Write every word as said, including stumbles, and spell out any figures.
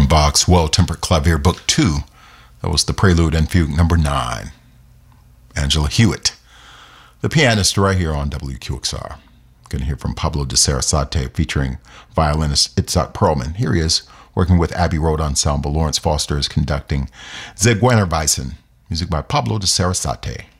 Bach's Well-Tempered Clavier, Book two. That was the Prelude and Fugue number nine. Angela Hewitt, the pianist, right here on W Q X R. Going to hear from Pablo de Sarasate featuring violinist Itzhak Perlman. Here he is, working with Abbey Road Ensemble. Lawrence Foster is conducting Zigeunerweisen, music by Pablo de Sarasate.